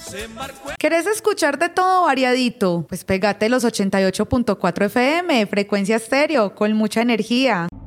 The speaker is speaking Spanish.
¿Querés escuchar de todo variadito? Pues pégate los 88.4 FM, Frecuencia Estéreo, con mucha energía.